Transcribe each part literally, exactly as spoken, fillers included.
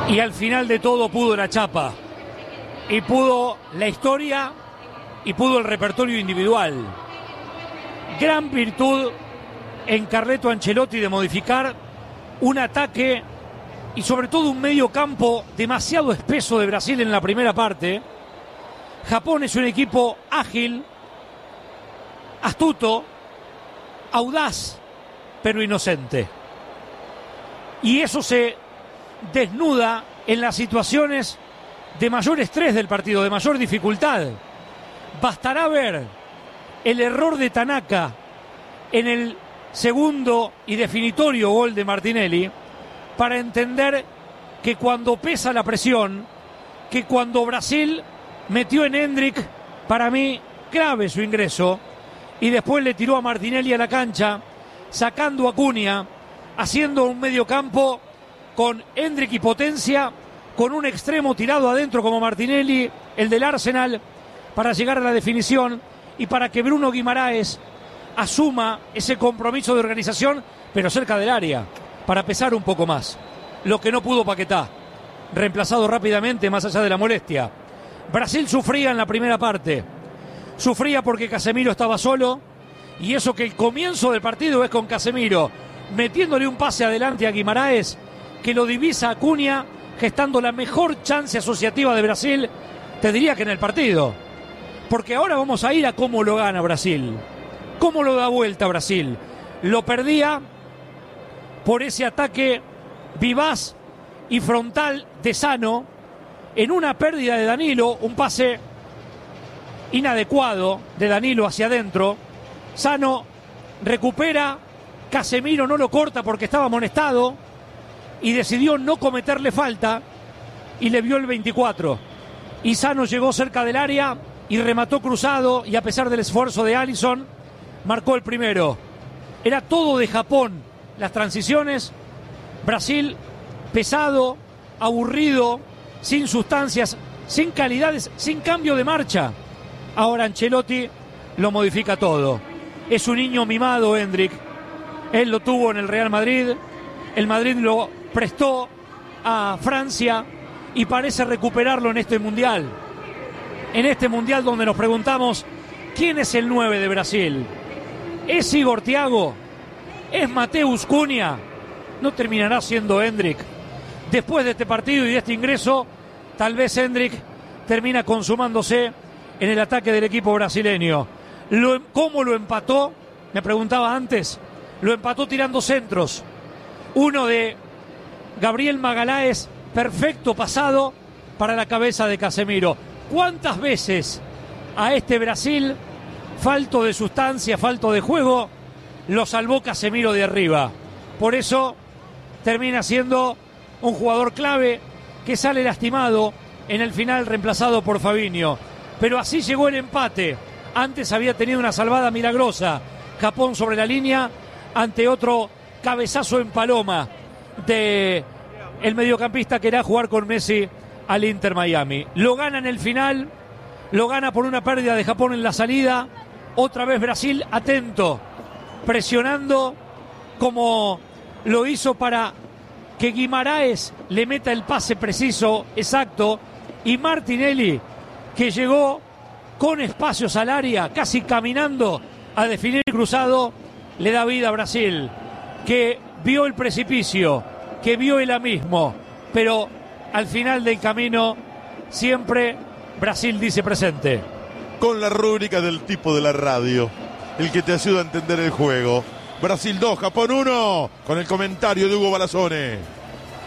Y al final de todo pudo la chapa. Y pudo la historia y pudo el repertorio individual. Gran virtud en Carleto Ancelotti de modificar un ataque y sobre todo un medio campo demasiado espeso de Brasil en la primera parte. Japón es un equipo ágil, astuto, audaz, pero inocente. Y eso se desnuda en las situaciones de mayor estrés del partido, de mayor dificultad. Bastará ver el error de Tanaka en el segundo y definitorio gol de Martinelli para entender que cuando pesa la presión, que cuando Brasil metió en Endrick, para mí clave su ingreso, y después le tiró a Martinelli a la cancha, sacando a Cunha, haciendo un mediocampo con Endrick y potencia, con un extremo tirado adentro como Martinelli, el del Arsenal, para llegar a la definición y para que Bruno Guimaraes asuma ese compromiso de organización, pero cerca del área, para pesar un poco más. Lo que no pudo Paquetá, reemplazado rápidamente más allá de la molestia. Brasil sufría en la primera parte, sufría porque Casemiro estaba solo, y eso que el comienzo del partido es con Casemiro metiéndole un pase adelante a Guimaraes, que lo divisa a Cunha, gestando la mejor chance asociativa de Brasil, te diría que en el partido. Porque ahora vamos a ir a cómo lo gana Brasil, cómo lo da vuelta Brasil. Lo perdía por ese ataque vivaz y frontal de Sano, en una pérdida de Danilo, un pase inadecuado de Danilo hacia adentro. Sano recupera, Casemiro no lo corta porque estaba amonestado y decidió no cometerle falta y le vio el veinticuatro. Y Sano llegó cerca del área y remató cruzado, y a pesar del esfuerzo de Alisson, marcó el primero. Era todo de Japón, las transiciones. Brasil pesado, aburrido, sin sustancias, sin calidades, sin cambio de marcha. Ahora Ancelotti lo modifica todo. Es un niño mimado, Endrick. Él lo tuvo en el Real Madrid, el Madrid lo prestó a Francia y parece recuperarlo en este Mundial. En este Mundial donde nos preguntamos quién es el nueve de Brasil. ¿Es Igor Thiago? ¿Es Mateus Cunha? No terminará siendo Endrick. Después de este partido y de este ingreso, tal vez Endrick termina consumándose en el ataque del equipo brasileño. Lo, ¿Cómo lo empató? Me preguntaba antes. Lo empató tirando centros. Uno de Gabriel Magalhães, perfecto pasado para la cabeza de Casemiro. ¿Cuántas veces a este Brasil, falto de sustancia, falto de juego, lo salvó Casemiro de arriba? Por eso termina siendo un jugador clave que sale lastimado en el final, reemplazado por Fabinho. Pero así llegó el empate. Antes había tenido una salvada milagrosa Japón sobre la línea ante otro cabezazo en paloma de el mediocampista que irá a jugar con Messi al Inter Miami. Lo gana en el final, lo gana por una pérdida de Japón en la salida. Otra vez Brasil atento, presionando como lo hizo para que Guimaraes le meta el pase preciso, exacto, y Martinelli, que llegó con espacios al área, casi caminando a definir cruzado, le da vida a Brasil, que vio el precipicio, que vio el abismo, pero al final del camino siempre Brasil dice presente. Con la rúbrica del tipo de la radio, el que te ayuda a entender el juego. Brasil dos, Japón uno, con el comentario de Hugo Balazone.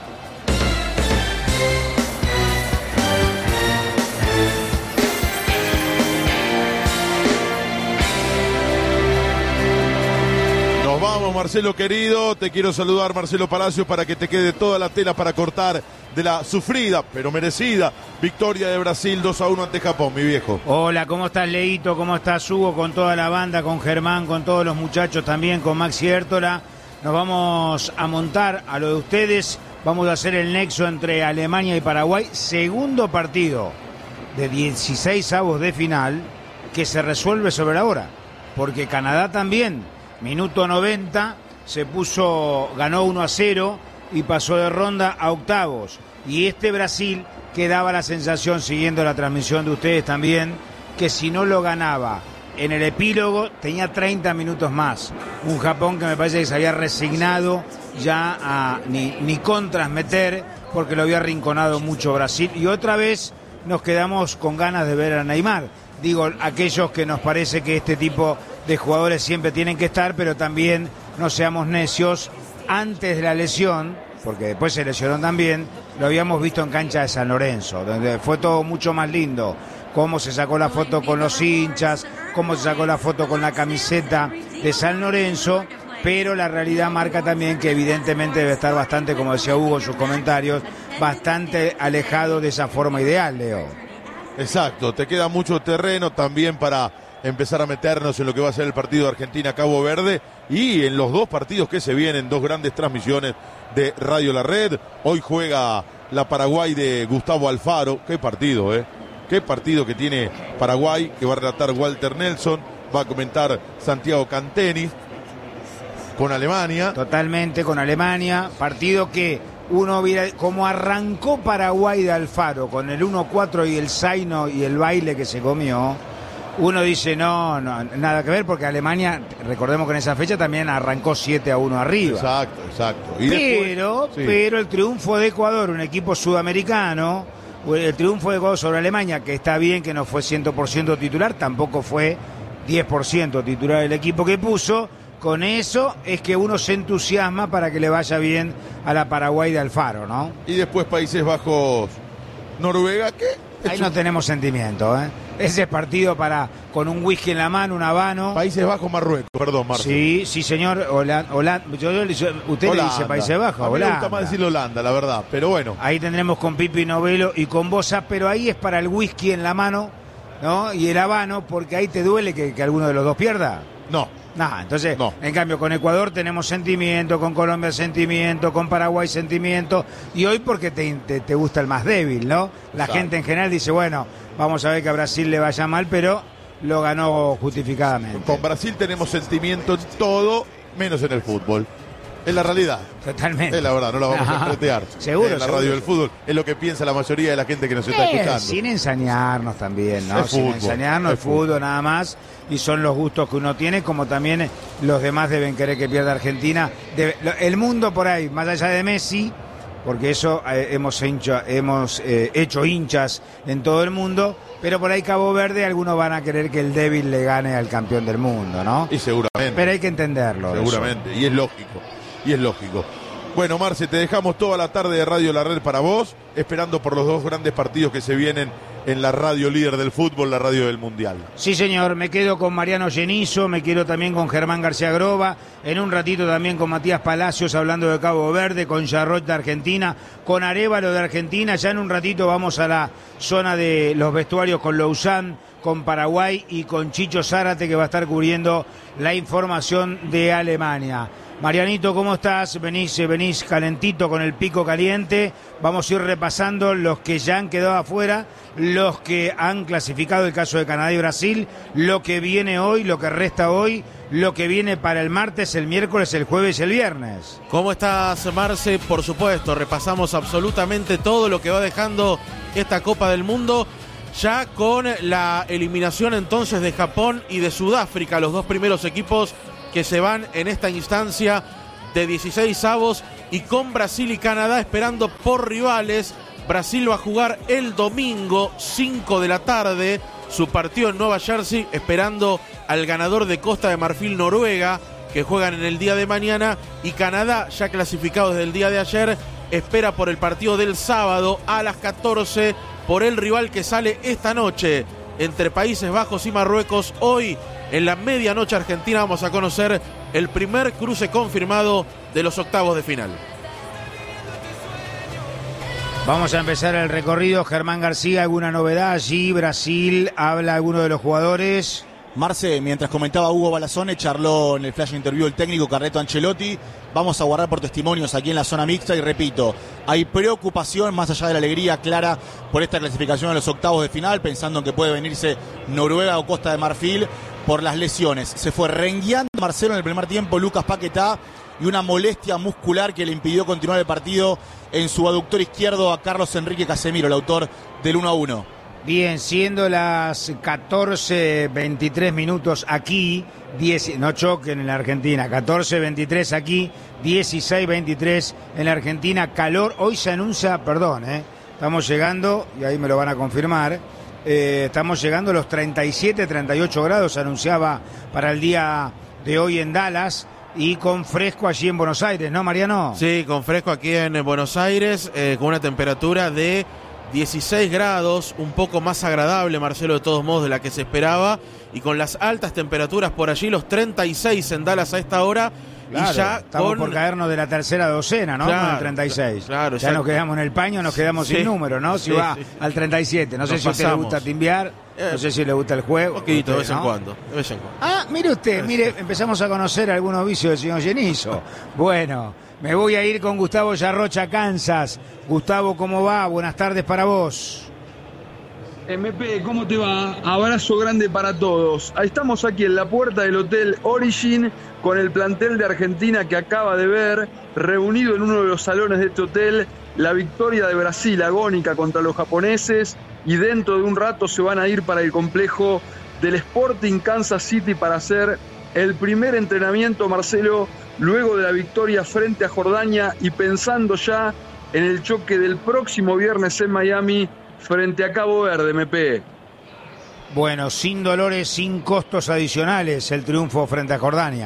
Nos vamos, Marcelo querido. Te quiero saludar, Marcelo Palacios, para que te quede toda la tela para cortar de la sufrida, pero merecida, victoria de Brasil dos a uno ante Japón, mi viejo. Hola, ¿cómo estás, Leito? ¿Cómo estás, Hugo? Con toda la banda, con Germán, con todos los muchachos también, con Maxi Hértola. Nos vamos a montar a lo de ustedes. Vamos a hacer el nexo entre Alemania y Paraguay. Segundo partido de dieciséis avos de final que se resuelve sobre la hora. Porque Canadá también, minuto noventa, se puso, ganó uno a cero y pasó de ronda a octavos. Y este Brasil, que daba la sensación, siguiendo la transmisión de ustedes también, que si no lo ganaba en el epílogo tenía treinta minutos más. Un Japón que me parece que se había resignado ya a ni, ni con transmeter, porque lo había arrinconado mucho Brasil. Y otra vez nos quedamos con ganas de ver a Neymar. Digo, aquellos que nos parece que este tipo de jugadores siempre tienen que estar, pero también no seamos necios. Antes de la lesión, porque después se lesionó también, lo habíamos visto en cancha de San Lorenzo, donde fue todo mucho más lindo. Cómo se sacó la foto con los hinchas, cómo se sacó la foto con la camiseta de San Lorenzo, pero la realidad marca también que evidentemente debe estar bastante, como decía Hugo en sus comentarios, bastante alejado de esa forma ideal, Leo. Exacto, te queda mucho terreno también para empezar a meternos en lo que va a ser el partido de Argentina-Cabo Verde y en los dos partidos que se vienen, dos grandes transmisiones de Radio La Red. Hoy juega la Paraguay de Gustavo Alfaro. Qué partido, ¿eh? Qué partido que tiene Paraguay, que va a relatar Walter Nelson, va a comentar Santiago Canteni con Alemania. Totalmente con Alemania, partido que uno hubiera, como arrancó Paraguay de Alfaro con el uno cuatro y el zaino y el baile que se comió, uno dice no, no, nada que ver, porque Alemania, recordemos que en esa fecha también arrancó siete a uno arriba. Exacto, exacto. Y pero, después, sí. pero el triunfo de Ecuador, un equipo sudamericano, el triunfo de Ecuador sobre Alemania, que está bien que no fue cien por ciento titular, tampoco fue diez por ciento titular el equipo que puso. Con eso es que uno se entusiasma para que le vaya bien a la Paraguay de Alfaro, ¿no? Y después Países Bajos, Noruega, ¿qué? Ahí no tenemos sentimiento, ¿eh? Ese partido para con un whisky en la mano, un habano. Países Bajos, Marruecos, perdón, Marcos. Sí, sí, señor. Holanda, Holanda, yo, yo, usted Holanda. le dice Países Bajos, a mí Holanda. me gusta más decirlo Holanda, la verdad, pero bueno. Ahí tendremos con Pipi Novelo y con Bosa, pero ahí es para el whisky en la mano, ¿no? Y el habano, porque ahí te duele que, que alguno de los dos pierda. No. Nada, entonces, no. En cambio, con Ecuador tenemos sentimiento, con Colombia sentimiento, con Paraguay sentimiento, y hoy porque te, te, te gusta el más débil, ¿no? La Exacto. gente en general dice, bueno, vamos a ver que a Brasil le vaya mal, pero lo ganó justificadamente. Con Brasil tenemos sentimiento en todo, menos en el fútbol. Es la realidad. Totalmente. Es la verdad, no la vamos a tretear. Seguro. En la seguro. radio del fútbol. Es lo que piensa la mayoría de la gente que nos está eh, escuchando. Sin ensañarnos también, ¿no? Es sin fútbol, ensañarnos, es el fútbol, fútbol nada más. Y son los gustos que uno tiene, como también los demás deben querer que pierda Argentina. Debe, lo, el mundo por ahí, más allá de Messi, porque eso eh, hemos, hincha, hemos eh, hecho hinchas en todo el mundo, pero por ahí Cabo Verde algunos van a querer que el débil le gane al campeón del mundo, ¿no? Y seguramente. Pero hay que entenderlo. Seguramente, eso. y es lógico, y es lógico. Bueno, Marce, te dejamos toda la tarde de Radio La Red para vos, esperando por los dos grandes partidos que se vienen en la radio líder del fútbol, la radio del Mundial. Sí, señor, me quedo con Mariano Genizo, me quedo también con Germán García Groba, en un ratito también con Matías Palacios hablando de Cabo Verde, con Charrot de Argentina, con Arévalo de Argentina, ya en un ratito vamos a la zona de los vestuarios con Lausanne, con Paraguay y con Chicho Zárate, que va a estar cubriendo la información de Alemania. Marianito, ¿cómo estás? Venís, venís calentito con el pico caliente. Vamos a ir repasando los que ya han quedado afuera, los que han clasificado, el caso de Canadá y Brasil, lo que viene hoy, lo que resta hoy, lo que viene para el martes, el miércoles, el jueves y el viernes. ¿Cómo estás, Marce? Por supuesto, repasamos absolutamente todo lo que va dejando esta Copa del Mundo, ya con la eliminación entonces de Japón y de Sudáfrica, los dos primeros equipos que se van en esta instancia de dieciséis avos, y con Brasil y Canadá esperando por rivales. Brasil va a jugar el domingo, cinco de la tarde, su partido en Nueva Jersey, esperando al ganador de Costa de Marfil, Noruega, que juegan en el día de mañana, y Canadá, ya clasificado desde el día de ayer, espera por el partido del sábado a las catorce, por el rival que sale esta noche entre Países Bajos y Marruecos. Hoy, en la medianoche argentina, vamos a conocer el primer cruce confirmado de los octavos de final. Vamos a empezar el recorrido. Germán García, ¿alguna novedad allí? Brasil, ¿habla alguno de los jugadores? Marce, mientras comentaba Hugo Balazone, charló en el flash interview el técnico Carleto Ancelotti. Vamos a guardar por testimonios aquí en la zona mixta y repito, hay preocupación más allá de la alegría clara por esta clasificación a los octavos de final, pensando en que puede venirse Noruega o Costa de Marfil por las lesiones. Se fue rengueando Marcelo en el primer tiempo, Lucas Paquetá, y una molestia muscular que le impidió continuar el partido en su aductor izquierdo a Carlos Enrique Casemiro, el autor del uno a uno. Bien, siendo las catorce veintitrés minutos aquí, diez, no choquen en la Argentina, catorce veintitrés aquí, dieciséis veintitrés en la Argentina, calor, hoy se anuncia, perdón, eh, estamos llegando, y ahí me lo van a confirmar, eh, estamos llegando a los treinta y siete, treinta y ocho grados, se anunciaba para el día de hoy en Dallas, y con fresco allí en Buenos Aires, ¿no, Mariano? Sí, con fresco aquí en Buenos Aires, eh, con una temperatura de dieciséis grados, un poco más agradable, Marcelo, de todos modos, de la que se esperaba, y con las altas temperaturas por allí, los treinta y seis en Dallas a esta hora, claro, y ya estamos con... por caernos de la tercera docena, ¿no? Claro, con el treinta y seis. claro, ya nos quedamos en el paño, nos quedamos sí, sin número, ¿no? Si sí, va sí. al treinta y siete. No sé Nos si a usted le pasamos. gusta timbiar, Eh, no sé si le gusta el juego. Un poquito, de vez usted, en ¿no? cuando, de vez en cuando. Ah, mire usted, mire, empezamos a conocer algunos vicios del señor Genizo. Bueno, me voy a ir con Gustavo Yarrocha, Kansas. Gustavo, ¿cómo va? Buenas tardes para vos. M P, ¿cómo te va? Abrazo grande para todos. Estamos aquí en la puerta del Hotel Origin con el plantel de Argentina que acaba de ver, reunido en uno de los salones de este hotel, la victoria de Brasil agónica contra los japoneses, y dentro de un rato se van a ir para el complejo del Sporting Kansas City para hacer el primer entrenamiento, Marcelo, luego de la victoria frente a Jordania y pensando ya en el choque del próximo viernes en Miami frente a Cabo Verde, M P. Bueno, sin dolores, sin costos adicionales, el triunfo frente a Jordania.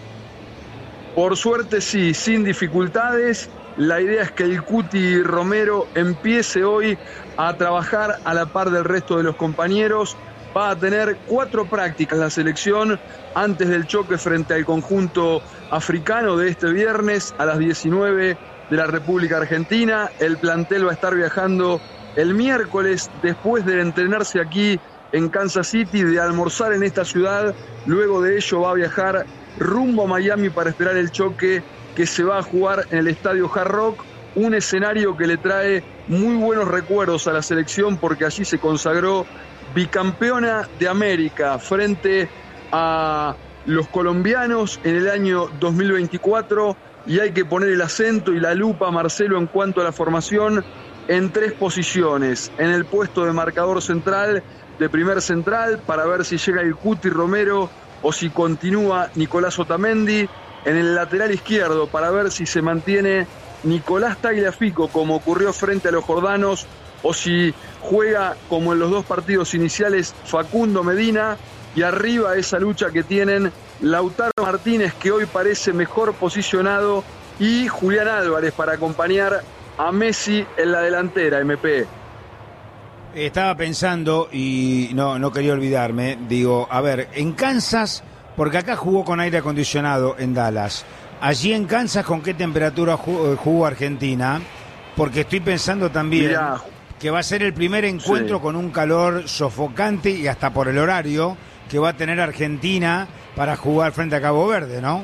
Por suerte sí, sin dificultades. La idea es que el Cuti Romero empiece hoy a trabajar a la par del resto de los compañeros. Va a tener cuatro prácticas la selección antes del choque frente al conjunto africano de este viernes a las diecinueve de la República Argentina. El plantel va a estar viajando el miércoles después de entrenarse aquí en Kansas City, de almorzar en esta ciudad. Luego de ello va a viajar rumbo a Miami para esperar el choque que se va a jugar en el Estadio Hard Rock, un escenario que le trae muy buenos recuerdos a la selección porque allí se consagró bicampeona de América frente a los colombianos en el año dos mil veinticuatro, y hay que poner el acento y la lupa, Marcelo, en cuanto a la formación en tres posiciones: en el puesto de marcador central, de primer central, para ver si llega el Cuti Romero o si continúa Nicolás Otamendi; en el lateral izquierdo, para ver si se mantiene Nicolás Tagliafico, como ocurrió frente a los jordanos, o si juega, como en los dos partidos iniciales, Facundo Medina; y arriba esa lucha que tienen Lautaro Martínez, que hoy parece mejor posicionado, y Julián Álvarez para acompañar a Messi en la delantera, M P. Estaba pensando, y no, no quería olvidarme, digo, a ver, en Kansas, porque acá jugó con aire acondicionado en Dallas, allí en Kansas, ¿con qué temperatura jugó Argentina? Porque estoy pensando también Mirá. que va a ser el primer encuentro sí. con un calor sofocante, y hasta por el horario que va a tener Argentina para jugar frente a Cabo Verde, ¿no?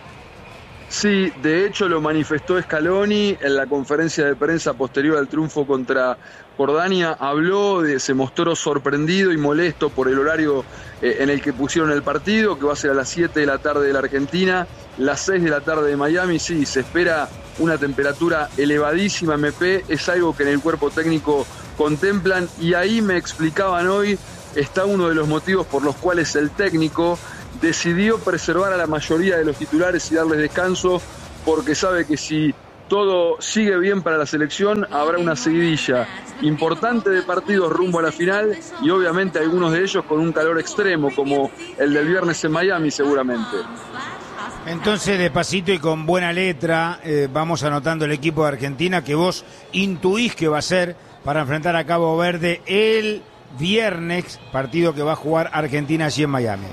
Sí, de hecho lo manifestó Scaloni en la conferencia de prensa posterior al triunfo contra Jordania. Habló, de, se mostró sorprendido y molesto por el horario eh, en el que pusieron el partido, que va a ser a las siete de la tarde de la Argentina, las seis de la tarde de Miami. Sí, se espera una temperatura elevadísima, M P, es algo que en el cuerpo técnico contemplan, y ahí me explicaban hoy, está uno de los motivos por los cuales el técnico decidió preservar a la mayoría de los titulares y darles descanso, porque sabe que si todo sigue bien para la selección, habrá una seguidilla importante de partidos rumbo a la final, y obviamente algunos de ellos con un calor extremo, como el del viernes en Miami seguramente. Entonces, despacito y con buena letra, eh, vamos anotando el equipo de Argentina que vos intuís que va a ser para enfrentar a Cabo Verde el viernes, partido que va a jugar Argentina allí en Miami.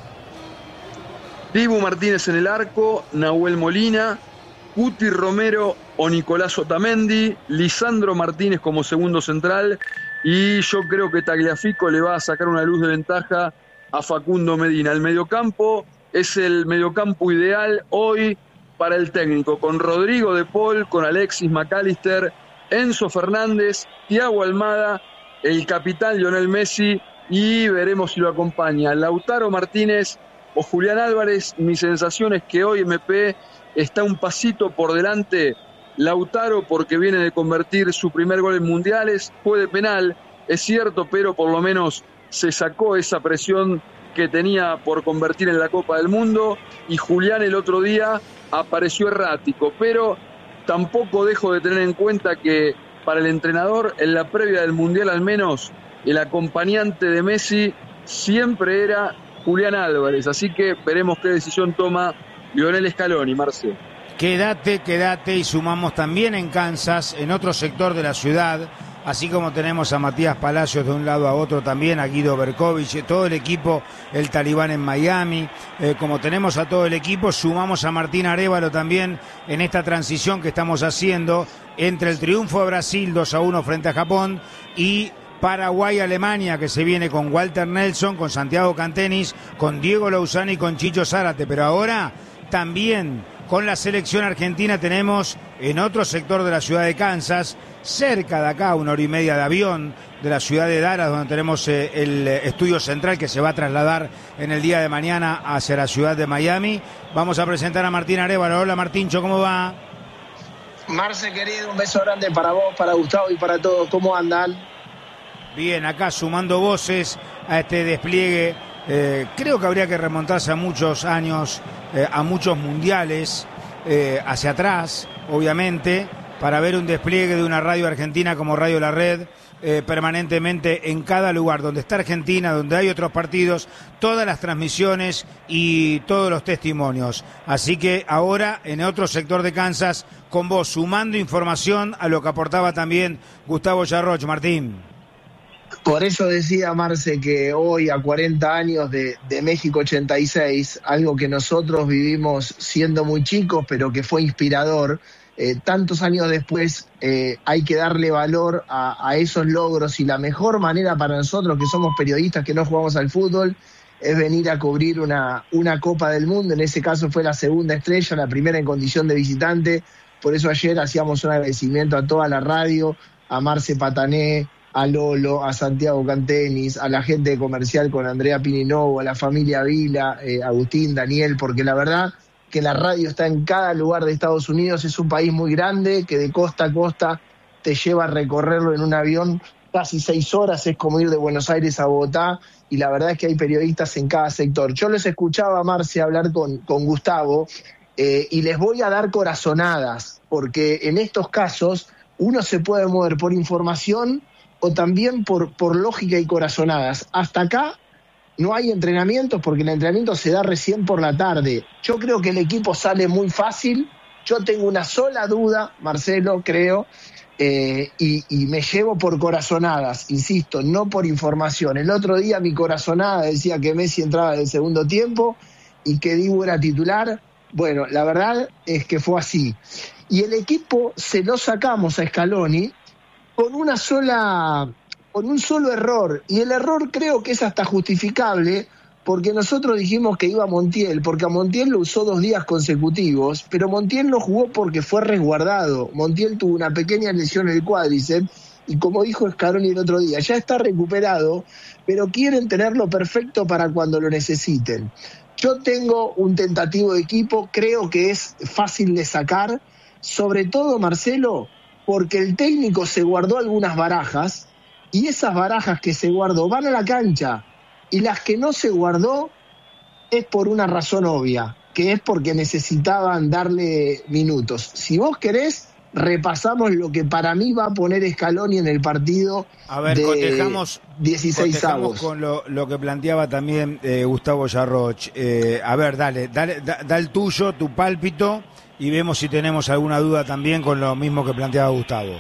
Dibu Martínez en el arco, Nahuel Molina, Cuti Romero o Nicolás Otamendi, Lisandro Martínez como segundo central, y yo creo que Tagliafico le va a sacar una luz de ventaja a Facundo Medina. El mediocampo es el mediocampo ideal hoy para el técnico, con Rodrigo de Paul, con Alexis McAllister, Enzo Fernández, Thiago Almada, el capitán Lionel Messi, y veremos si lo acompaña Lautaro Martínez o Julián Álvarez. Mi sensación es que hoy, M P, está un pasito por delante Lautaro porque viene de convertir su primer gol en mundiales, fue de penal, es cierto, pero por lo menos se sacó esa presión que tenía por convertir en la Copa del Mundo, y Julián el otro día apareció errático, pero tampoco dejo de tener en cuenta que para el entrenador, en la previa del Mundial al menos, el acompañante de Messi siempre era Julián Álvarez, así que veremos qué decisión toma Lionel Scaloni, Marcelo. Quédate, quédate, y sumamos también en Kansas, en otro sector de la ciudad, así como tenemos a Matías Palacios de un lado a otro también, a Guido Berkovich, todo el equipo, el Talibán en Miami, eh, como tenemos a todo el equipo, sumamos a Martín Arévalo también en esta transición que estamos haciendo entre el triunfo de Brasil dos a uno frente a Japón y Paraguay-Alemania, que se viene con Walter Nelson, con Santiago Cantenis, con Diego Lozano y con Chicho Zárate, pero ahora también con la selección argentina tenemos en otro sector de la ciudad de Kansas, cerca de acá, una hora y media de avión, de la ciudad de Dallas, donde tenemos eh, el estudio central que se va a trasladar en el día de mañana hacia la ciudad de Miami. Vamos a presentar a Martín Arévalo. Hola Martíncho, ¿cómo va? Marce, querido, un beso grande para vos, para Gustavo y para todos. ¿Cómo andan? Bien, acá sumando voces a este despliegue. Eh, creo que habría que remontarse a muchos años, eh, a muchos mundiales, eh, hacia atrás, obviamente, para ver un despliegue de una radio argentina como Radio La Red, eh, permanentemente en cada lugar donde está Argentina, donde hay otros partidos, todas las transmisiones y todos los testimonios. Así que ahora en otro sector de Kansas, con vos, sumando información a lo que aportaba también Gustavo Yarroch. Martín. Por eso decía Marce que hoy, a cuarenta años de, de México ochenta y seis, algo que nosotros vivimos siendo muy chicos, pero que fue inspirador, eh, tantos años después eh, hay que darle valor a, a esos logros, y la mejor manera para nosotros, que somos periodistas que no jugamos al fútbol, es venir a cubrir una, una Copa del Mundo. En ese caso fue la segunda estrella, la primera en condición de visitante. Por eso ayer hacíamos un agradecimiento a toda la radio, a Marce Patané, a Lolo, a Santiago Cantenis, a la gente de comercial con Andrea Pininovo, a la familia Vila, eh, Agustín, Daniel, porque la verdad que la radio está en cada lugar de Estados Unidos. Es un país muy grande que de costa a costa te lleva a recorrerlo en un avión casi seis horas, es como ir de Buenos Aires a Bogotá, y la verdad es que hay periodistas en cada sector. Yo les escuchaba a Marce hablar con, con Gustavo, eh, y les voy a dar corazonadas, porque en estos casos uno se puede mover por información o también por, por lógica y corazonadas. Hasta acá no hay entrenamientos, porque el entrenamiento se da recién por la tarde. Yo creo que el equipo sale muy fácil. Yo tengo una sola duda, Marcelo, creo, eh, y, y me llevo por corazonadas, insisto, no por información. El otro día mi corazonada decía que Messi entraba del segundo tiempo y que Dibu era titular. Bueno, la verdad es que fue así. Y el equipo se lo sacamos a Scaloni con una sola, con un solo error, y el error creo que es hasta justificable, porque nosotros dijimos que iba Montiel, porque a Montiel lo usó dos días consecutivos, pero Montiel no jugó porque fue resguardado. Montiel tuvo una pequeña lesión en el cuádriceps, y como dijo Scaloni el otro día, ya está recuperado, pero quieren tenerlo perfecto para cuando lo necesiten. Yo tengo un tentativo de equipo, creo que es fácil de sacar, sobre todo, Marcelo, porque el técnico se guardó algunas barajas, y esas barajas que se guardó van a la cancha, y las que no se guardó es por una razón obvia, que es porque necesitaban darle minutos. Si vos querés, repasamos lo que para mí va a poner Scaloni en el partido. A ver, de cotejamos, dieciséis avos. con lo, lo que planteaba también eh, Gustavo Yarroch. Eh, a ver, dale, dale da, da el tuyo, tu pálpito, y vemos si tenemos alguna duda también con lo mismo que planteaba Gustavo.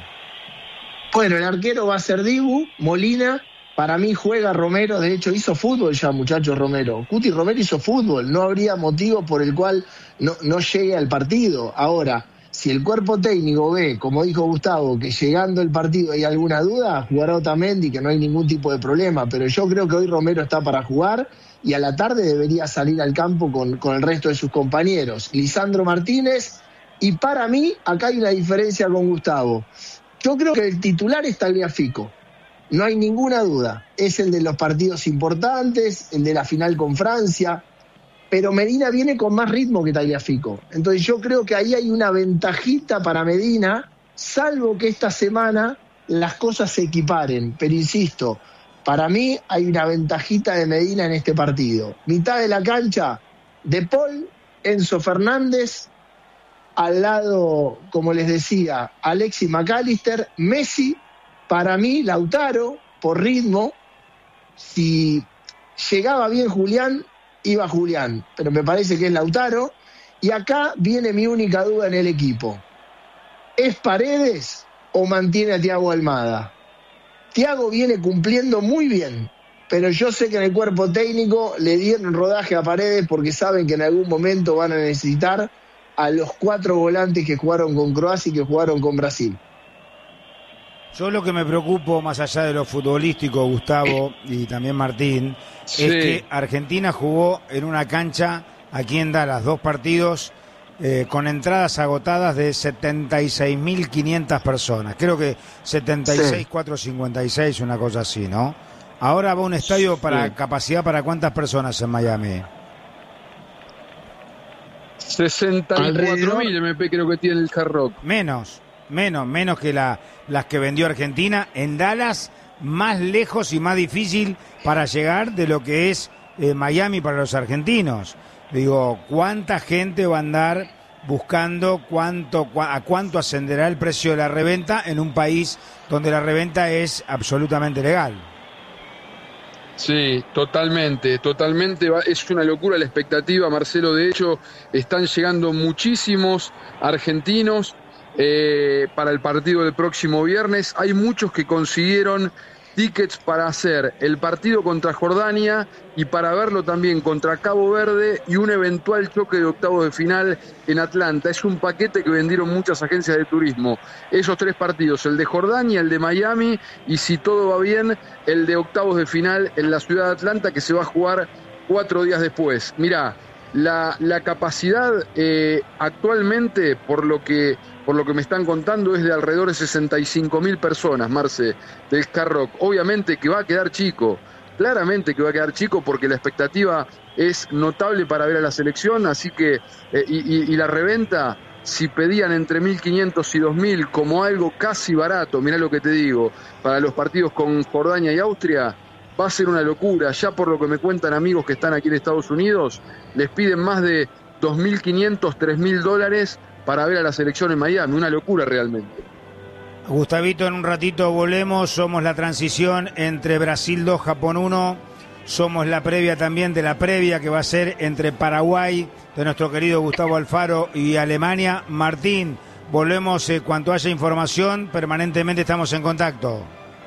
Bueno, el arquero va a ser Dibu, Molina. Para mí juega Romero, de hecho hizo fútbol ya, muchachos, Romero. Cuti Romero hizo fútbol, no habría motivo por el cual no, no llegue al partido. Ahora, si el cuerpo técnico ve, como dijo Gustavo, que llegando el partido hay alguna duda, jugará Otamendi, que no hay ningún tipo de problema. Pero yo creo que hoy Romero está para jugar, y a la tarde debería salir al campo con, con el resto de sus compañeros. Lisandro Martínez, y para mí, acá hay una diferencia con Gustavo. Yo creo que el titular es Tagliafico, no hay ninguna duda. Es el de los partidos importantes, el de la final con Francia, pero Medina viene con más ritmo que Tagliafico. Entonces yo creo que ahí hay una ventajita para Medina, salvo que esta semana las cosas se equiparen. Pero insisto, para mí hay una ventajita de Medina en este partido. Mitad de la cancha, De Paul, Enzo Fernández, al lado, como les decía, Alexis McAllister, Messi, para mí Lautaro, por ritmo. Si llegaba bien Julián, iba Julián, pero me parece que es Lautaro. Y acá viene mi única duda en el equipo. ¿Es Paredes o mantiene a Thiago Almada? Thiago viene cumpliendo muy bien, pero yo sé que en el cuerpo técnico le dieron rodaje a Paredes porque saben que en algún momento van a necesitar a los cuatro volantes que jugaron con Croacia y que jugaron con Brasil. Yo lo que me preocupo, más allá de lo futbolístico, Gustavo y también Martín, sí, es que Argentina jugó en una cancha aquí en Dallas, dos partidos eh, con entradas agotadas de setenta y seis mil quinientas personas. Creo que setenta y seis mil cuatrocientos cincuenta y seis, una cosa así, ¿no? Ahora va a un estadio para sí. ¿Capacidad para cuántas personas en Miami? sesenta y cuatro mil M P creo que tiene el Hard Rock. Menos, menos, menos que la, las que vendió Argentina. En Dallas, más lejos y más difícil para llegar de lo que es eh, Miami para los argentinos. Digo, ¿cuánta gente va a andar buscando cuánto, cu- a cuánto ascenderá el precio de la reventa en un país donde la reventa es absolutamente legal? Sí, totalmente, totalmente, es una locura la expectativa, Marcelo. De hecho, están llegando muchísimos argentinos eh, para el partido del próximo viernes. Hay muchos que consiguieron tickets para hacer el partido contra Jordania y para verlo también contra Cabo Verde y un eventual choque de octavos de final en Atlanta. Es un paquete que vendieron muchas agencias de turismo. Esos tres partidos, el de Jordania, el de Miami y, si todo va bien, el de octavos de final en la ciudad de Atlanta, que se va a jugar cuatro días después. Mirá, la, la capacidad eh, actualmente, por lo que por lo que me están contando, es de alrededor de sesenta y cinco mil personas, Marce, del Hard Rock. Obviamente que va a quedar chico, claramente que va a quedar chico, porque la expectativa es notable para ver a la selección, así que, eh, y, y, y la reventa, si pedían entre mil quinientos y dos mil como algo casi barato, mirá lo que te digo, para los partidos con Jordania y Austria, va a ser una locura. Ya por lo que me cuentan amigos que están aquí en Estados Unidos, les piden más de dos mil quinientos, tres mil dólares para ver a la selección en Miami. Una locura realmente. Gustavito, en un ratito volvemos. Somos la transición entre Brasil dos, Japón uno. Somos la previa también de la previa que va a ser entre Paraguay, de nuestro querido Gustavo Alfaro, y Alemania. Martín, volvemos eh, cuanto haya información. Permanentemente estamos en contacto.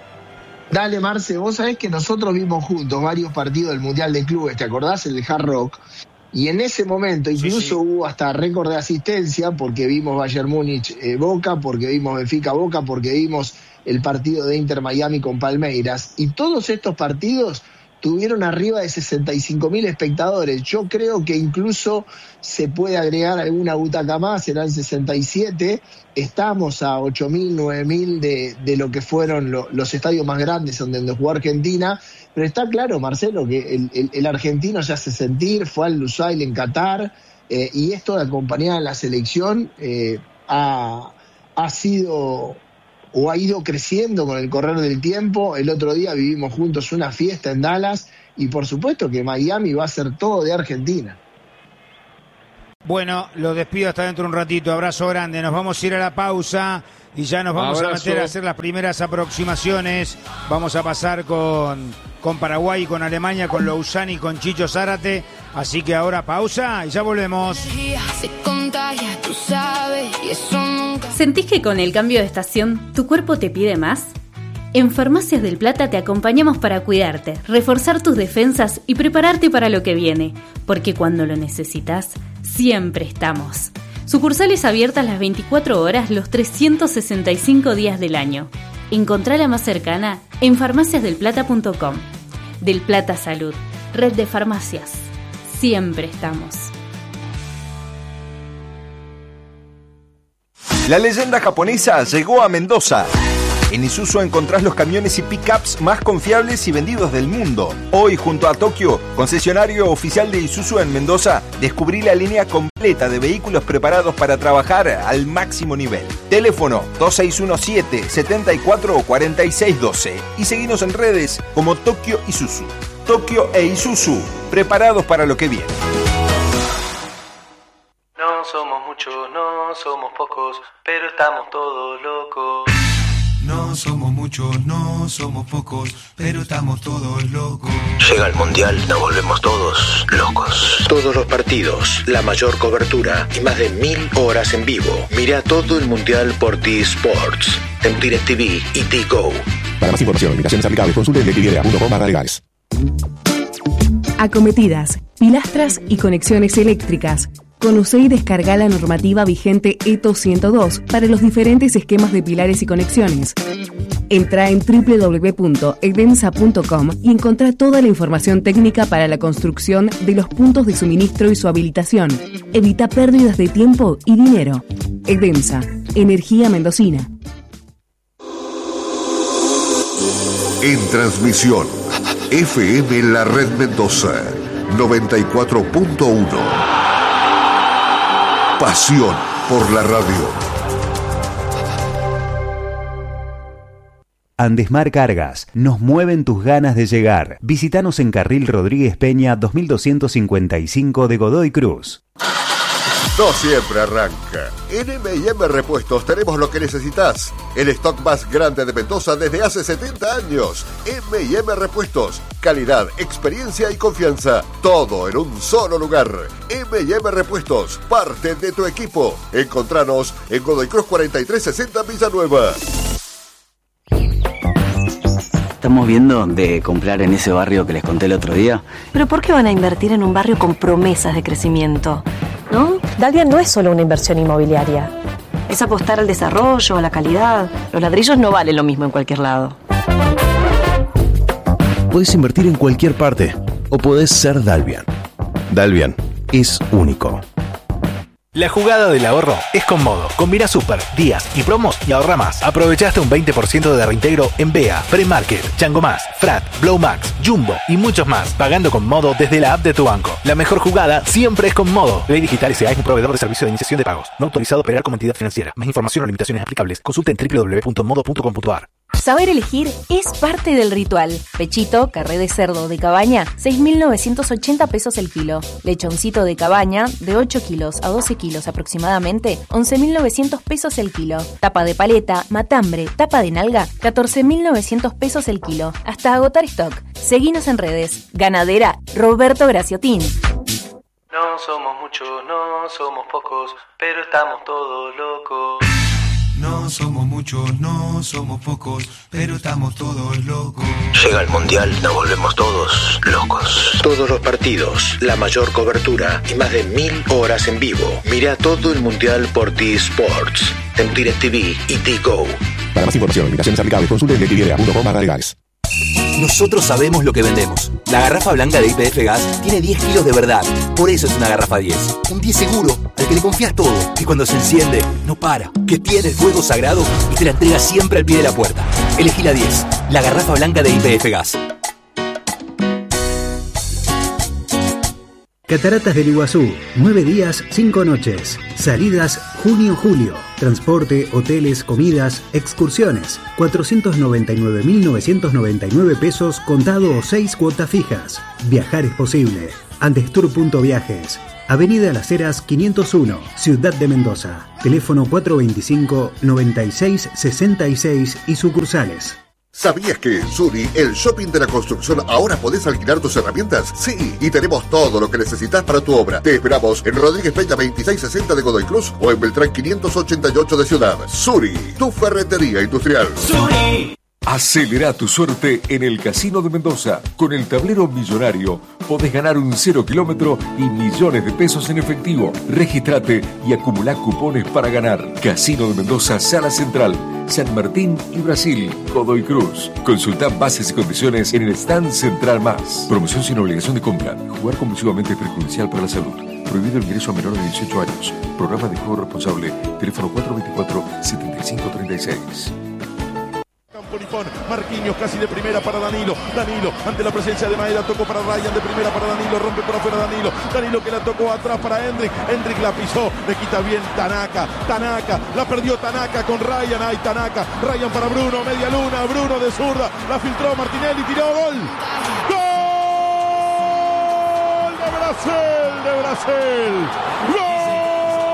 Dale, Marce, vos sabés que nosotros vimos juntos varios partidos del Mundial de Clubes, ¿te acordás? El de Hard Rock. Y en ese momento incluso sí, sí. hubo hasta récord de asistencia, porque vimos Bayern Múnich eh, Boca, porque vimos Benfica Boca, porque vimos el partido de Inter Miami con Palmeiras. Y todos estos partidos tuvieron arriba de sesenta y cinco mil espectadores. Yo creo que incluso se puede agregar alguna butaca más, serán sesenta y siete. Estamos a ocho mil, nueve mil de, de lo que fueron lo, los estadios más grandes donde jugó Argentina. Pero está claro, Marcelo, que el, el, el argentino se hace sentir, fue al Lusail en Qatar, eh, y esto de acompañar a la selección eh, ha, ha sido o ha ido creciendo con el correr del tiempo. El otro día vivimos juntos una fiesta en Dallas y por supuesto que Miami va a ser todo de Argentina. Bueno, los despido hasta dentro de un ratito. Abrazo grande. Nos vamos a ir a la pausa y ya nos vamos Abrazo. a meter a hacer las primeras aproximaciones. Vamos a pasar con, con Paraguay y con Alemania, con Louzani y con Chicho Zárate. Así que ahora pausa y ya volvemos. ¿Sentís que con el cambio de estación tu cuerpo te pide más? En Farmacias del Plata te acompañamos para cuidarte, reforzar tus defensas y prepararte para lo que viene, porque cuando lo necesitas, siempre estamos. Sucursales abiertas las veinticuatro horas, los trescientos sesenta y cinco días del año. Encontrá la más cercana en farmacias del plata punto com. Del Plata Salud, red de farmacias. Siempre estamos. La leyenda japonesa llegó a Mendoza. En Isuzu encontrás los camiones y pickups más confiables y vendidos del mundo. Hoy, junto a Tokio, concesionario oficial de Isuzu en Mendoza, descubrí la línea completa de vehículos preparados para trabajar al máximo nivel. Teléfono dos seis uno siete, siete cuatro, cuatro seis uno dos y seguinos en redes como Tokio Isuzu. Tokio e Isuzu, preparados para lo que viene. No somos muchos, no somos pocos, pero estamos todos locos. No somos muchos, no somos pocos, pero estamos todos locos. Llega el Mundial, nos volvemos todos locos. Todos los partidos, la mayor cobertura y más de mil horas en vivo. Mira todo el Mundial por T-Sports, en DirecTV y T-Go. Para más información, invitaciones aplicables, consulte en directv punto com barra legales. Acometidas, pilastras y conexiones eléctricas. Conoce y descarga la normativa vigente E T O ciento dos para los diferentes esquemas de pilares y conexiones. Entra en doble u doble u doble u punto edemsa punto com y encontrá toda la información técnica para la construcción de los puntos de suministro y su habilitación. Evita pérdidas de tiempo y dinero. Edemsa, energía mendocina. En transmisión, F M La Red Mendoza, noventa y cuatro punto uno. Pasión por la radio. Andesmar Cargas, nos mueven tus ganas de llegar. Visítanos en Carril Rodríguez Peña dos mil doscientos cincuenta y cinco de Godoy Cruz. No siempre arranca. En M y M Repuestos tenemos lo que necesitas. El stock más grande de Mendoza desde hace setenta años. M y M Repuestos. Calidad, experiencia y confianza. Todo en un solo lugar. M y M Repuestos. Parte de tu equipo. Encontranos en Godoy Cruz cuarenta y tres sesenta Villanueva. Estamos viendo de comprar en ese barrio que les conté el otro día. ¿Pero por qué van a invertir en un barrio con promesas de crecimiento? ¿No? Dalvia no es solo una inversión inmobiliaria. Es apostar al desarrollo, a la calidad. Los ladrillos no valen lo mismo en cualquier lado. Puedes invertir en cualquier parte o podés ser Dalvian. Dalvian es único. La jugada del ahorro es con Modo. Combina super, días y promos y ahorra más. Aprovechaste un veinte por ciento de reintegro en B E A, Premarket, Chango Más, Frat, Blow Max, Jumbo y muchos más. Pagando con Modo desde la app de tu banco. La mejor jugada siempre es con Modo. Ley Digital S A es un proveedor de servicio de iniciación de pagos. No autorizado a operar como entidad financiera. Más información o limitaciones aplicables. Consulta en doble u doble u doble u punto modo punto com punto a r. Saber elegir es parte del ritual. Pechito, carré de cerdo de cabaña, seis mil novecientos ochenta pesos el kilo. Lechoncito de cabaña, de ocho kilos a doce kilos aproximadamente, once mil novecientos pesos el kilo. Tapa de paleta, matambre, tapa de nalga, catorce mil novecientos pesos el kilo. Hasta agotar stock. Seguinos en redes. Ganadera Roberto Graciotín. No somos muchos, no somos pocos, pero estamos todos locos. No somos muchos, no somos pocos, pero estamos todos locos. Llega el Mundial, nos volvemos todos locos. Todos los partidos, la mayor cobertura y más de mil horas en vivo. Mira todo el Mundial por T-Sports, en DirecTV y T-Go. Para más información, invitaciones aplicables, consulte en directv punto com barra legales. Nosotros sabemos lo que vendemos. La garrafa blanca de Y P F Gas tiene diez kilos de verdad. Por eso es una garrafa diez. Un diez seguro, al que le confías todo. Que cuando se enciende, no para. Que tiene el fuego sagrado y te la entrega siempre al pie de la puerta. Elegí la diez. La garrafa blanca de Y P F Gas. Cataratas del Iguazú, nueve días, cinco noches. Salidas junio-julio. Transporte, hoteles, comidas, excursiones. cuatrocientos noventa y nueve mil novecientos noventa y nueve pesos contado o seis cuotas fijas. Viajar es posible. Andestur.viajes. Avenida Las Heras quinientos uno, Ciudad de Mendoza. Teléfono cuatro veinticinco, noventa y seis, sesenta y seis y sucursales. ¿Sabías que en Suri, el shopping de la construcción, ahora podés alquilar tus herramientas? Sí, y tenemos todo lo que necesitas para tu obra. Te esperamos en Rodríguez Peña veintiséis sesenta de Godoy Cruz o en Beltrán quinientos ochenta y ocho de Ciudad. Suri, tu ferretería industrial. Suri. Acelera tu suerte en el Casino de Mendoza. Con el tablero millonario podés ganar un cero kilómetro y millones de pesos en efectivo. Regístrate y acumulá cupones para ganar. Casino de Mendoza, Sala Central, San Martín y Brasil, Godoy Cruz. Consulta bases y condiciones en el stand Central Más. Promoción sin obligación de compra. Jugar compulsivamente es perjudicial para la salud. Prohibido el ingreso a menores de dieciocho años. Programa de juego responsable. Teléfono cuatro veinticuatro, setenta y cinco treinta y seis. campo nipón. Marquinhos casi de primera para Danilo. Danilo ante la presencia de Maeda, tocó para Ryan de primera para Danilo, rompe por afuera Danilo. Danilo que la tocó atrás para Hendrik. Hendrik la pisó, le quita bien Tanaka. Tanaka, la perdió Tanaka con Ryan. Ay, Tanaka. Ryan para Bruno, media luna. Bruno de zurda, la filtró Martinelli, tiró gol. ¡Gol de Brasil! De Brasil. ¡Gol!